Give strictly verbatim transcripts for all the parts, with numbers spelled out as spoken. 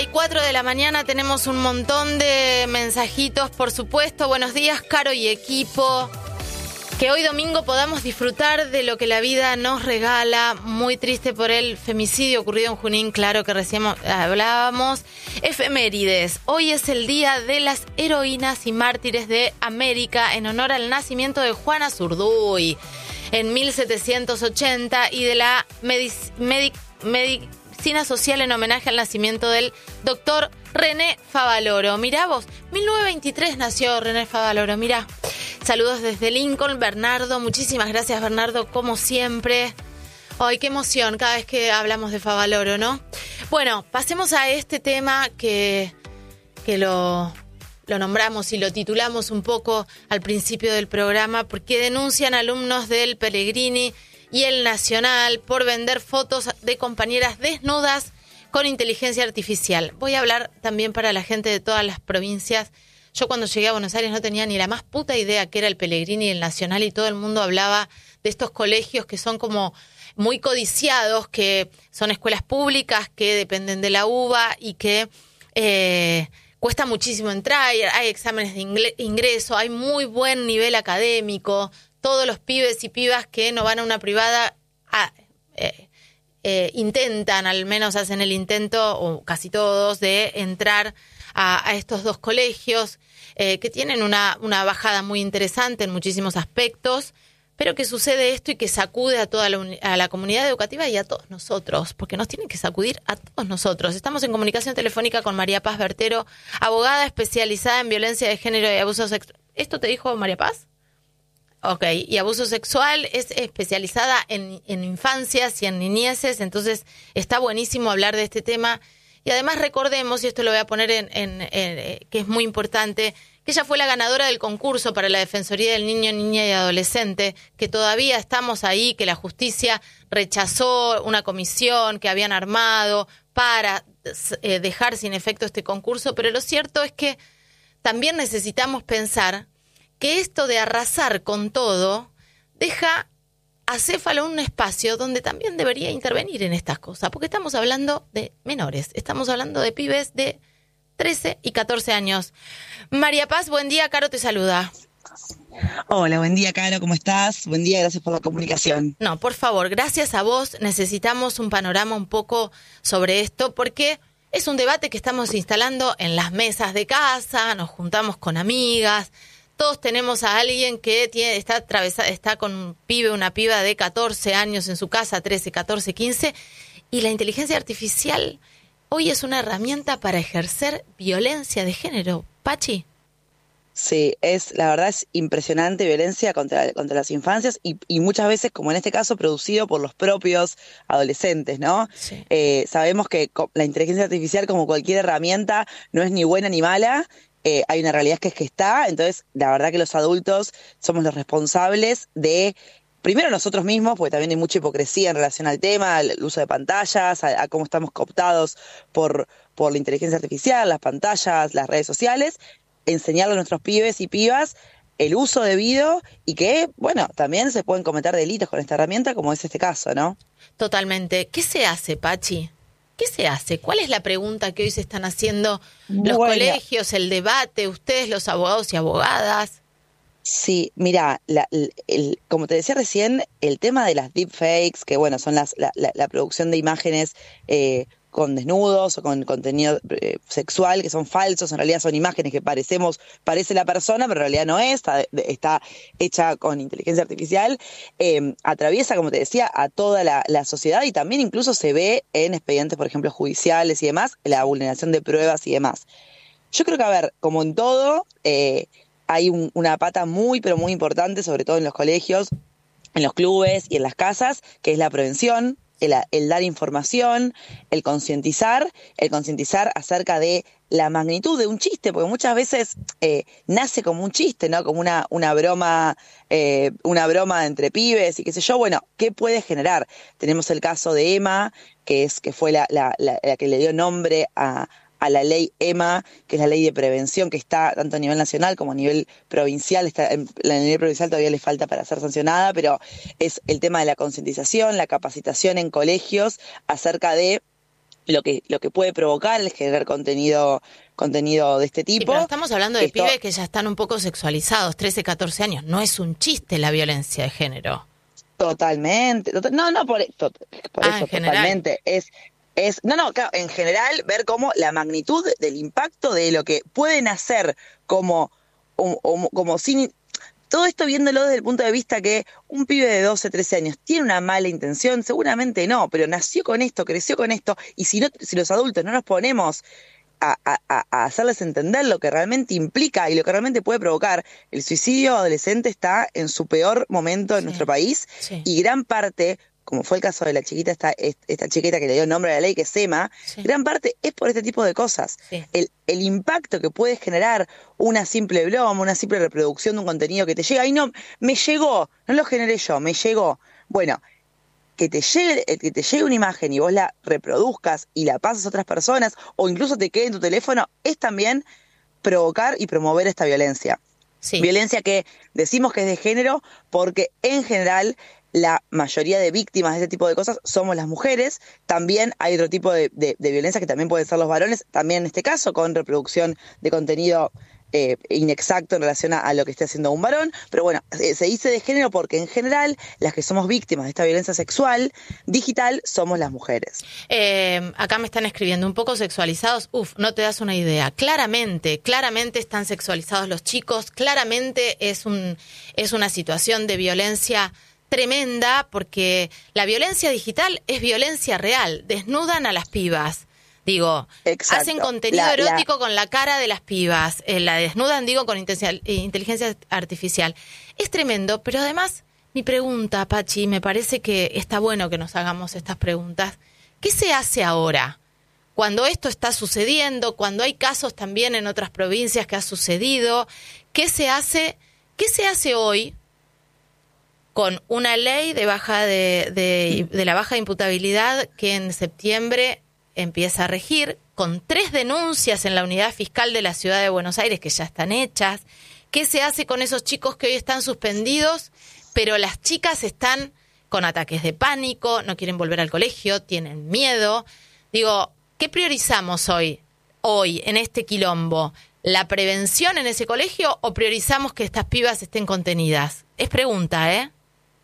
y cuatro de la mañana, tenemos un montón de mensajitos, por supuesto. Buenos días, Caro y equipo. Que hoy domingo podamos disfrutar de lo que la vida nos regala. Muy triste por el femicidio ocurrido en Junín, claro que recién hablábamos. Efemérides. Hoy es el día de las heroínas y mártires de América en honor al nacimiento de Juana Zurduy en mil setecientos ochenta y de la medic- medic- medicina social en homenaje al nacimiento del doctor René Favaloro. Mirá vos, mil novecientos veintitrés nació René Favaloro, mirá. Saludos desde Lincoln, Bernardo. Muchísimas gracias, Bernardo, como siempre. Ay, qué emoción cada vez que hablamos de Favaloro, ¿no? Bueno, pasemos a este tema que, que lo, lo nombramos y lo titulamos un poco al principio del programa, porque denuncian alumnos del Pellegrini y el Nacional por vender fotos de compañeras desnudas con inteligencia artificial. Voy a hablar también para la gente de todas las provincias. Yo cuando llegué a Buenos Aires no tenía ni la más puta idea que era el Pellegrini y el Nacional, y todo el mundo hablaba de estos colegios que son como muy codiciados, que son escuelas públicas, que dependen de la U B A y que eh, cuesta muchísimo entrar, hay exámenes de ingreso, hay muy buen nivel académico, todos los pibes y pibas que no van a una privada a, eh, eh, intentan, al menos hacen el intento, o casi todos, de entrar A, a estos dos colegios eh, que tienen una, una bajada muy interesante en muchísimos aspectos, pero que sucede esto y que sacude a toda la, a la comunidad educativa y a todos nosotros, porque nos tienen que sacudir a todos nosotros. Estamos en comunicación telefónica con María Paz Bertero, abogada especializada en violencia de género y abuso sexual. ¿Esto te dijo María Paz? Ok, y abuso sexual, es especializada en, en infancias y en niñeces, entonces está buenísimo hablar de este tema. Y además recordemos, y esto lo voy a poner en, en, en que es muy importante, que ella fue la ganadora del concurso para la Defensoría del Niño, Niña y Adolescente, que todavía estamos ahí, que la justicia rechazó una comisión que habían armado para eh, dejar sin efecto este concurso, pero lo cierto es que también necesitamos pensar que esto de arrasar con todo deja acéfalo un espacio donde también debería intervenir en estas cosas, porque estamos hablando de menores, estamos hablando de pibes de trece y catorce años. María Paz, buen día, Caro te saluda. Hola, buen día, Caro, ¿cómo estás? Buen día, gracias por la comunicación. No, por favor, gracias a vos, necesitamos un panorama un poco sobre esto, porque es un debate que estamos instalando en las mesas de casa, nos juntamos con amigas. Todos tenemos a alguien que tiene, está atravesada, está con un pibe, una piba de catorce años en su casa, trece, catorce, quince, y la inteligencia artificial hoy es una herramienta para ejercer violencia de género. Pachi. Sí, es la verdad es impresionante violencia contra, contra las infancias y, y muchas veces, como en este caso, producido por los propios adolescentes, ¿no? Sí. Eh, sabemos que la inteligencia artificial, como cualquier herramienta, no es ni buena ni mala. Eh, hay una realidad que es que está, entonces la verdad que los adultos somos los responsables de, primero nosotros mismos, porque también hay mucha hipocresía en relación al tema, al uso de pantallas, a, a cómo estamos cooptados por, por la inteligencia artificial, las pantallas, las redes sociales, enseñarle a nuestros pibes y pibas el uso debido y que, bueno, también se pueden cometer delitos con esta herramienta, como es este caso, ¿no? Totalmente. ¿Qué se hace, Pachi? ¿Qué se hace? ¿Cuál es la pregunta que hoy se están haciendo los bueno. colegios, el debate, ustedes, los abogados y abogadas? Sí, mira, la, el, el, como te decía recién, el tema de las deepfakes, que bueno, son las, la, la, la producción de imágenes eh, con desnudos o con contenido eh, sexual, que son falsos, en realidad son imágenes que parecemos, parece la persona, pero en realidad no es, está, está hecha con inteligencia artificial, eh, atraviesa, como te decía, a toda la, la sociedad y también incluso se ve en expedientes, por ejemplo, judiciales y demás, la vulneración de pruebas y demás. Yo creo que, a ver, como en todo, eh, hay un, una pata muy, pero muy importante, sobre todo en los colegios, en los clubes y en las casas, que es la prevención. El, el dar información, el concientizar, el concientizar acerca de la magnitud de un chiste, porque muchas veces eh, nace como un chiste, ¿no? Como una, una broma, eh, una broma entre pibes y qué sé yo. Bueno, ¿qué puede generar? Tenemos el caso de Emma, que es que fue la, la, la, la que le dio nombre a a la ley EMA, que es la ley de prevención que está tanto a nivel nacional como a nivel provincial. Está, en la nivel provincial todavía le falta para ser sancionada, pero es el tema de la concientización, la capacitación en colegios acerca de lo que lo que puede provocar el generar contenido contenido de este tipo. Sí, pero estamos hablando de Esto, pibes que ya están un poco sexualizados, trece, catorce años. No es un chiste la violencia de género. Totalmente. Total, no, no, por, to, por ah, eso, en totalmente. Es, es, no, no, claro, en general, ver cómo la magnitud del impacto de lo que pueden hacer como, como, como sin... Todo esto viéndolo desde el punto de vista que un pibe de doce, trece años tiene una mala intención, seguramente no, pero nació con esto, creció con esto, y si no, si los adultos no nos ponemos a, a, a hacerles entender lo que realmente implica y lo que realmente puede provocar, el suicidio adolescente está en su peor momento en sí. nuestro país, sí. y gran parte, como fue el caso de la chiquita, esta, esta chiquita que le dio nombre a la ley, que es Emma, sí. gran parte es por este tipo de cosas. Sí. El, el impacto que puede generar una simple broma, una simple reproducción de un contenido que te llega, y no, me llegó, no lo generé yo, me llegó. Bueno, que te llegue, que te llegue una imagen y vos la reproduzcas y la pases a otras personas, o incluso te quede en tu teléfono, es también provocar y promover esta violencia. Sí. Violencia que decimos que es de género porque en general la mayoría de víctimas de este tipo de cosas somos las mujeres. También hay otro tipo de, de, de violencia que también pueden ser los varones, también en este caso con reproducción de contenido eh, inexacto en relación a, a lo que esté haciendo un varón. Pero bueno, se, se dice de género porque en general las que somos víctimas de esta violencia sexual digital somos las mujeres. Eh, acá me están escribiendo, un poco sexualizados. Uf, no te das una idea. Claramente, claramente están sexualizados los chicos. Claramente es un es una situación de violencia tremenda, porque la violencia digital es violencia real. Desnudan a las pibas. Digo, exacto. Hacen contenido la, erótico la... con la cara de las pibas. Eh, la desnudan, digo, con inteligencia artificial. Es tremendo, pero además, mi pregunta, Pachi, me parece que está bueno que nos hagamos estas preguntas. ¿Qué se hace ahora? Cuando esto está sucediendo, cuando hay casos también en otras provincias que ha sucedido, ¿qué se hace, qué se hace hoy con una ley de baja de, de, de la baja imputabilidad que en septiembre empieza a regir, con tres denuncias en la unidad fiscal de la ciudad de Buenos Aires que ya están hechas? ¿Qué se hace con esos chicos que hoy están suspendidos, pero las chicas están con ataques de pánico, no quieren volver al colegio, tienen miedo? Digo, ¿qué priorizamos hoy, hoy en este quilombo? ¿La prevención en ese colegio o priorizamos que estas pibas estén contenidas? Es pregunta, ¿eh?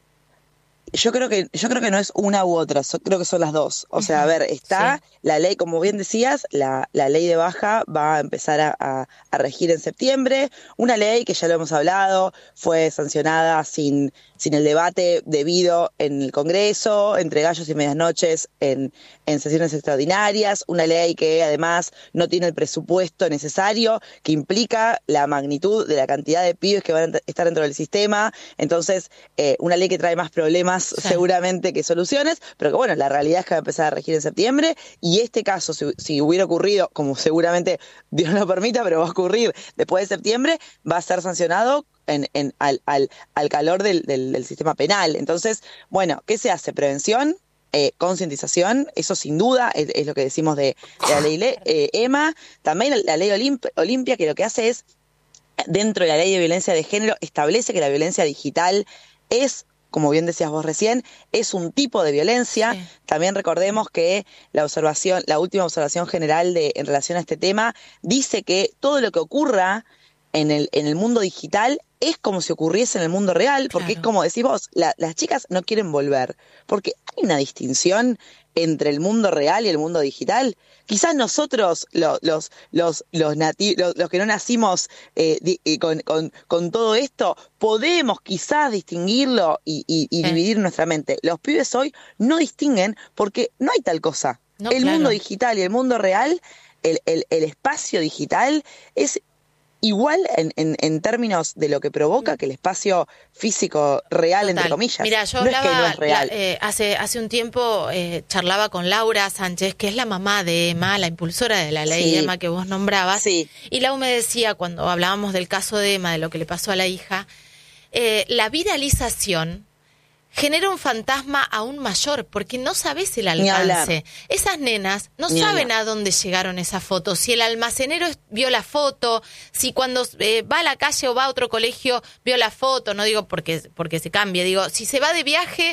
Yo creo que yo creo que no es una u otra, so, creo que son las dos. O sea, a ver, está sí. la ley, como bien decías, la, la ley de baja va a empezar a, a, a regir en septiembre. Una ley que ya lo hemos hablado, fue sancionada sin, sin el debate debido en el Congreso, entre gallos y medias noches, en, en sesiones extraordinarias. Una ley que además no tiene el presupuesto necesario, que implica la magnitud de la cantidad de pibes que van a estar dentro del sistema. Entonces, eh, una ley que trae más problemas sí. seguramente que soluciones, pero que bueno, la realidad es que va a empezar a regir en septiembre, y este caso, si, si hubiera ocurrido, como seguramente Dios no lo permita, pero va a ocurrir después de septiembre, va a ser sancionado en, en, al, al, al calor del, del, del sistema penal. Entonces, bueno, ¿qué se hace? Prevención, eh, concientización, eso sin duda es, es lo que decimos de, de la ley eh, Emma, también la ley Olimp- Olimpia, que lo que hace es, dentro de la ley de violencia de género, establece que la violencia digital es, como bien decías vos recién, es un tipo de violencia. Sí. También recordemos que la observación, la última observación general de en relación a este tema dice que todo lo que ocurra en el en el mundo digital es como si ocurriese en el mundo real, porque claro. es como decís vos, la, las chicas no quieren volver, porque hay una distinción entre el mundo real y el mundo digital. Quizás nosotros, los los los los, nati- los, los que no nacimos eh, di- eh, con, con, con todo esto, podemos quizás distinguirlo y, y, y sí. dividir nuestra mente. Los pibes hoy no distinguen porque no hay tal cosa. No, el claro. mundo digital y el mundo real, el, el, el espacio digital es igual en, en, en términos de lo que provoca que el espacio físico real, total. Entre comillas. Mira, yo no hablaba, es que no es real. La, eh, hace, hace un tiempo eh, charlaba con Laura Sánchez, que es la mamá de Emma, la impulsora de la ley sí. Emma que vos nombrabas, sí. y Lau me decía, cuando hablábamos del caso de Emma, de lo que le pasó a la hija, eh, la viralización genera un fantasma aún mayor, porque no sabes el alcance. Esas nenas no Ni saben hablar. A dónde llegaron esas fotos, si el almacenero vio la foto, si cuando eh, va a la calle o va a otro colegio vio la foto, no digo porque, porque se cambie, digo, si se va de viaje,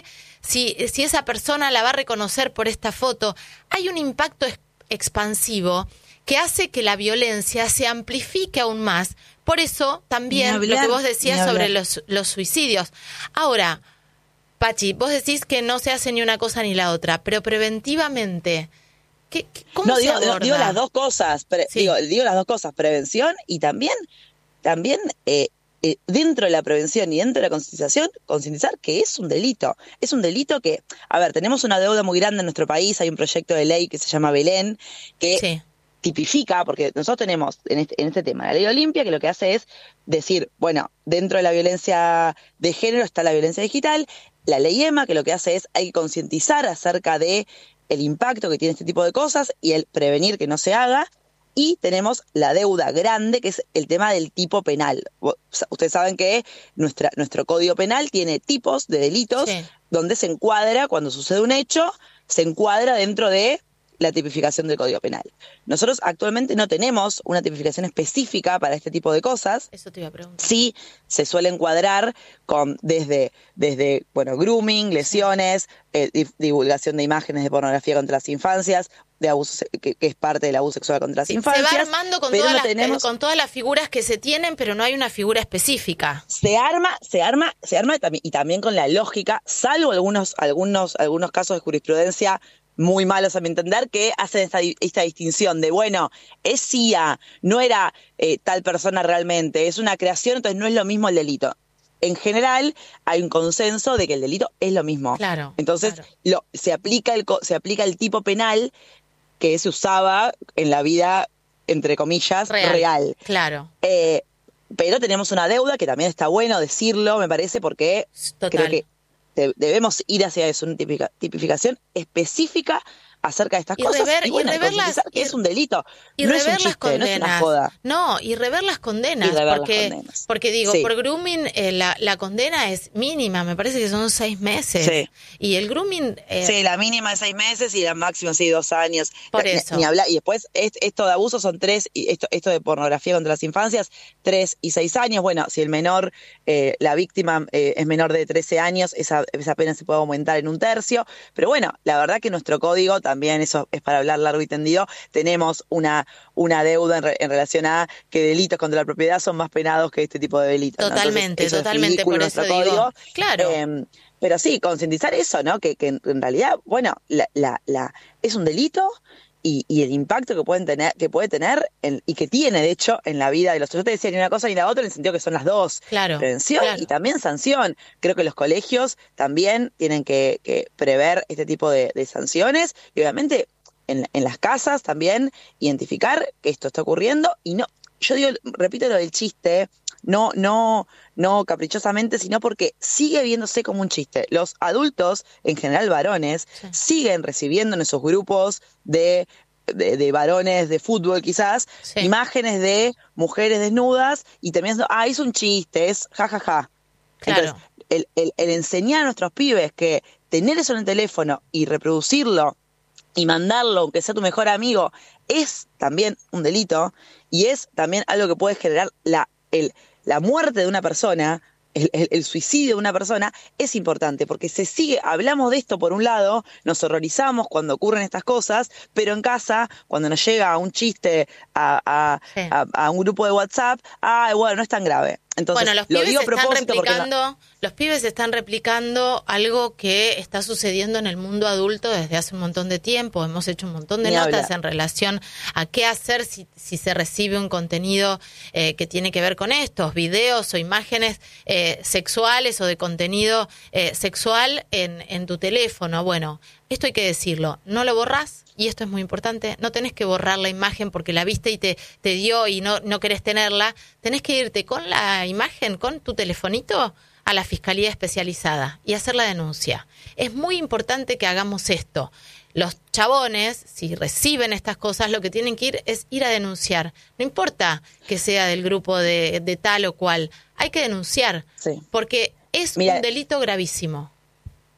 si, si esa persona la va a reconocer por esta foto. Hay un impacto ex- expansivo que hace que la violencia se amplifique aún más. Por eso también hablar, lo que vos decías ni sobre los, los suicidios. Ahora, Pachi, vos decís que no se hace ni una cosa ni la otra, pero preventivamente, ¿qué, qué, ¿cómo no, se digo, aborda? digo las dos cosas, pre, Sí. digo, digo las dos cosas, prevención y también, también eh, eh, dentro de la prevención y dentro de la concientización, concientizar que es un delito. Es un delito que, a ver, tenemos una deuda muy grande en nuestro país, hay un proyecto de ley que se llama Belén, que Sí. tipifica, porque nosotros tenemos en este, en este tema la ley Olimpia, que lo que hace es decir, bueno, dentro de la violencia de género está la violencia digital, la ley E M A, que lo que hace es hay que concientizar acerca de el impacto que tiene este tipo de cosas y el prevenir que no se haga, y tenemos la deuda grande, que es el tema del tipo penal. Ustedes saben que nuestra, nuestro Código Penal tiene tipos de delitos, Sí. donde se encuadra, cuando sucede un hecho, se encuadra dentro de la tipificación del Código Penal. Nosotros actualmente no tenemos una tipificación específica para este tipo de cosas. Eso te iba a preguntar. Sí se suele encuadrar con desde, desde bueno, grooming, lesiones, eh, divulgación de imágenes de pornografía contra las infancias, de abuso, que, que es parte del abuso sexual contra las Sí, infancias. se va armando con pero todas, no las, tenemos, con todas las figuras que se tienen, pero no hay una figura específica. Se arma, se arma, se arma y también, y también con la lógica, salvo algunos, algunos, algunos casos de jurisprudencia muy malos a mi entender, que hacen esta, esta distinción de, bueno, es C I A, no era eh, tal persona realmente, es una creación, entonces no es lo mismo el delito. En general, hay un consenso de que el delito es lo mismo. Claro. Entonces, claro. Lo, se aplica el se aplica el tipo penal que se usaba en la vida, entre comillas, real. real. Claro. Eh, pero tenemos una deuda que también está bueno decirlo, me parece, porque Total. creo que debemos ir hacia eso, una tipificación específica acerca de estas y cosas rever, y, bueno, y rever las, que es un delito, y no rever es un chiste, las condenas. no es una joda. No, y rever las condenas, y rever porque, las condenas. porque digo, sí. por grooming eh, la, la condena es mínima, me parece que son seis meses. Sí. Y el grooming... Eh, sí, la mínima es seis meses y la máxima sí dos años. Por ni, eso. Ni hablar. Y después esto de abuso son tres, y esto, esto de pornografía contra las infancias, tres y seis años. Bueno, si el menor, eh, la víctima eh, es menor de trece años, esa, esa pena se puede aumentar en un tercio. Pero bueno, la verdad que nuestro código también, eso es para hablar largo y tendido, tenemos una, una deuda en, re, en relación a que delitos contra la propiedad son más penados que este tipo de delitos. Totalmente, ¿no? Entonces, eso totalmente, es por eso digo, código. Claro. Eh, pero sí, concientizar eso, ¿no? Que, que en realidad, bueno, la, la, la, es un delito y, y el impacto que pueden tener, que puede tener en, y que tiene, de hecho, en la vida de los... Yo te decía ni una cosa ni la otra, en el sentido que son las dos. Claro, prevención claro. y también sanción. Creo que los colegios también tienen que, que prever este tipo de, de sanciones y obviamente en, en las casas también identificar que esto está ocurriendo y no... Yo digo, repito lo del chiste, no, no, no caprichosamente, sino porque sigue viéndose como un chiste. Los adultos, en general varones, sí. siguen recibiendo en esos grupos de, de, de varones de fútbol quizás, sí. imágenes de mujeres desnudas y también, ah, es un chiste, es jajaja. Ja, ja. Claro. Entonces, el, el, el enseñar a nuestros pibes que tener eso en el teléfono y reproducirlo y mandarlo, aunque sea tu mejor amigo, es también un delito y es también algo que puede generar la, el, la muerte de una persona, el, el, el suicidio de una persona, es importante porque se sigue, hablamos de esto por un lado, nos horrorizamos cuando ocurren estas cosas, pero en casa, cuando nos llega un chiste a, a, sí. a, a un grupo de WhatsApp, ah, bueno, no es tan grave. Entonces, bueno, los lo pibes digo a están replicando, no... los pibes están replicando algo que está sucediendo en el mundo adulto desde hace un montón de tiempo. Hemos hecho un montón de Ni notas hablar. en relación a qué hacer si, si se recibe un contenido eh, que tiene que ver con estos videos o imágenes eh, sexuales o de contenido eh, sexual en, en tu teléfono. Bueno, esto hay que decirlo, no lo borrás. Y esto es muy importante, no tenés que borrar la imagen porque la viste y te, te dio y no, no querés tenerla. Tenés que irte con la imagen, con tu telefonito, a la Fiscalía Especializada y hacer la denuncia. Es muy importante que hagamos esto. Los chabones, si reciben estas cosas, lo que tienen que ir es ir a denunciar. No importa que sea del grupo de, de tal o cual, hay que denunciar, sí. porque es Mira, un delito gravísimo.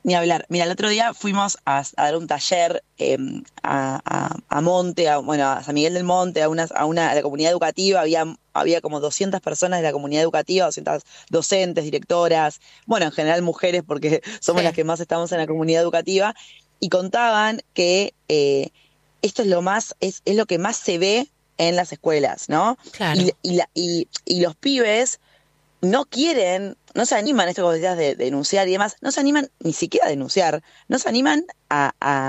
Ni hablar. Mira, el otro día fuimos a, a dar un taller eh, a, a, a Monte, a, bueno, a San Miguel del Monte, a una, a una a la comunidad educativa. Había, había como doscientas personas de la comunidad educativa, doscientas docentes, directoras, bueno, en general mujeres, porque somos sí. las que más estamos en la comunidad educativa, y contaban que eh, esto es lo más, es, es lo que más se ve en las escuelas, ¿no? Claro. Y, y, la, y, y los pibes no quieren, no se animan, esto que vos decías de, de denunciar y demás, no se animan ni siquiera a denunciar, no se animan a, a,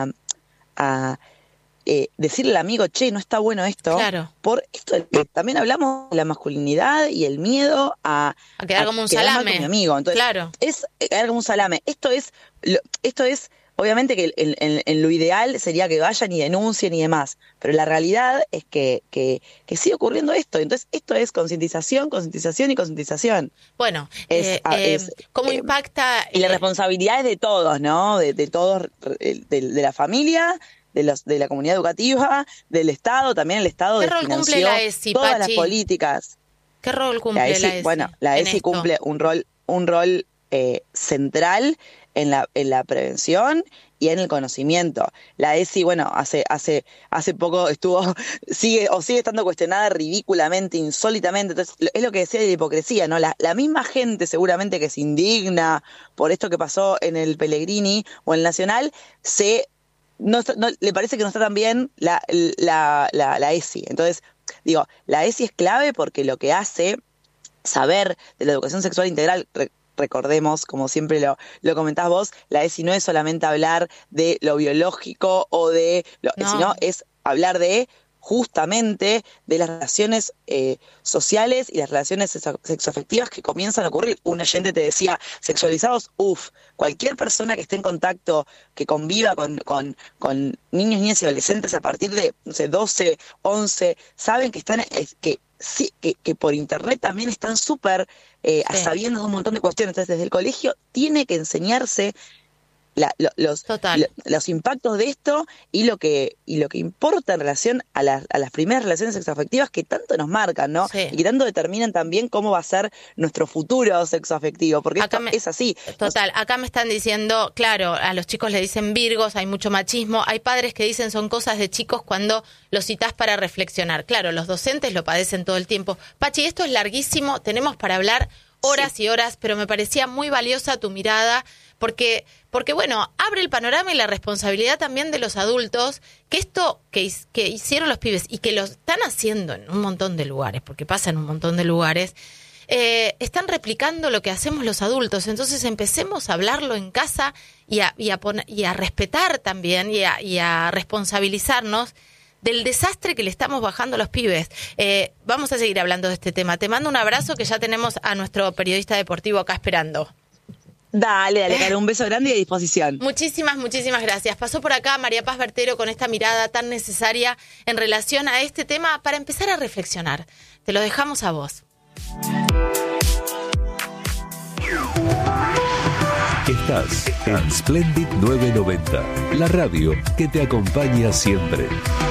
a eh, decirle al amigo, che, no está bueno esto, claro. por esto eh, también hablamos de la masculinidad y el miedo a, a quedar como un salame con mi amigo. Entonces, claro. es quedar como un salame. Esto es, lo, esto es obviamente que en, en, en lo ideal sería que vayan y denuncien y demás, pero la realidad es que, que, que sigue ocurriendo esto. Entonces, esto es concientización, concientización y concientización. Bueno, es, eh, a, eh, es, ¿cómo eh, impacta? Y la eh, responsabilidad es de todos, ¿no? De, de todos, de, de la familia, de, los, de la comunidad educativa, del Estado, también el Estado ¿Qué rol cumple la E S I, todas Pachi? Las políticas. ¿Qué rol cumple la E S I? La E S I? Bueno, la E S I cumple un rol, un rol eh, central en la, en la prevención y en el conocimiento. La E S I, bueno, hace hace hace poco estuvo, sigue o sigue estando cuestionada ridículamente, insólitamente. Entonces, es lo que decía de la hipocresía, ¿no? La, la misma gente seguramente que se indigna por esto que pasó en el Pellegrini o en el Nacional, se no, no le parece que no está tan bien la, la, la, la E S I. Entonces, digo, la E S I es clave porque lo que hace saber de la educación sexual integral, recordemos, como siempre lo, lo comentás vos, la E S I no es solamente hablar de lo biológico o de lo, no. sino es hablar de justamente de las relaciones eh, sociales y las relaciones sexo- sexoafectivas que comienzan a ocurrir. Un oyente te decía, sexualizados, uff, cualquier persona que esté en contacto, que conviva con, con, con niños, niñas y adolescentes a partir de, no sé, doce, once, saben que están, es, que sí, que, que por internet también están súper eh, sí. sabiendo de un montón de cuestiones. Entonces, desde el colegio tiene que enseñarse la, lo, los, lo, los impactos de esto y lo que y lo que importa en relación a, la, a las primeras relaciones sexoafectivas que tanto nos marcan, ¿no? Sí. Y que tanto determinan también cómo va a ser nuestro futuro sexoafectivo, porque acá esto me, es así. Total, acá me están diciendo, claro, a los chicos le dicen virgos, hay mucho machismo, hay padres que dicen son cosas de chicos cuando los citás para reflexionar. Claro, los docentes lo padecen todo el tiempo. Pachi, esto es larguísimo, tenemos para hablar horas sí. y horas, pero me parecía muy valiosa tu mirada, porque, porque bueno, abre el panorama y la responsabilidad también de los adultos, que esto que, que hicieron los pibes y que lo están haciendo en un montón de lugares, porque pasa en un montón de lugares, eh, están replicando lo que hacemos los adultos. Entonces empecemos a hablarlo en casa y a, y a, poner, y a respetar también y a, y a responsabilizarnos del desastre que le estamos bajando a los pibes. Eh, vamos a seguir hablando de este tema. Te mando un abrazo, que ya tenemos a nuestro periodista deportivo acá esperando. Dale, dale, Caro, un beso grande y a disposición. Muchísimas, muchísimas gracias. Pasó por acá María Paz Bertero con esta mirada tan necesaria en relación a este tema para empezar a reflexionar. Te lo dejamos a vos. Estás en Splendid nueve noventa, la radio que te acompaña siempre.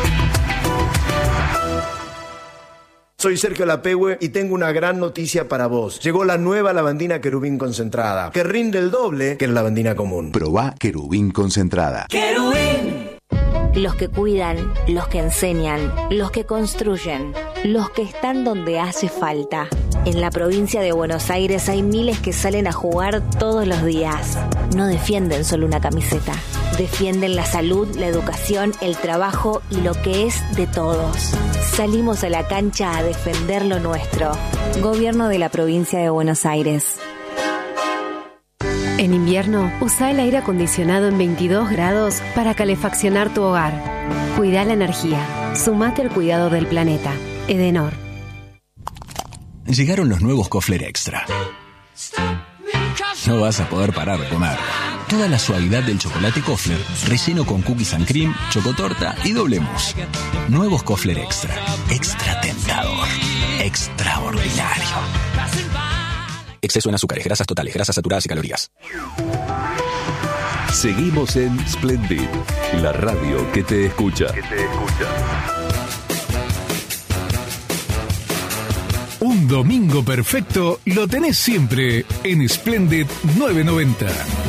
Soy Sergio Lapehue y tengo una gran noticia para vos. Llegó la nueva lavandina Querubín concentrada, que rinde el doble que la lavandina común. Probá Querubín concentrada. ¡Querubín! Los que cuidan, los que enseñan, los que construyen, los que están donde hace falta. En la provincia de Buenos Aires hay miles que salen a jugar todos los días. No defienden solo una camiseta. Defienden la salud, la educación, el trabajo y lo que es de todos. Salimos a la cancha a defender lo nuestro. Gobierno de la provincia de Buenos Aires. En invierno, usa el aire acondicionado en veintidós grados para calefaccionar tu hogar. Cuida la energía. Sumate al cuidado del planeta. Edenor. Llegaron los nuevos Kofler Extra. No vas a poder parar de comer. Toda la suavidad del chocolate Kofler, relleno con cookies and cream, chocotorta y doble mousse. Nuevos Kofler Extra. Extra tentador. Extraordinario. Exceso en azúcares, grasas totales, grasas saturadas y calorías. Seguimos en Splendid, la radio que te escucha. Que te escucha. Un domingo perfecto lo tenés siempre en Splendid nueve noventa.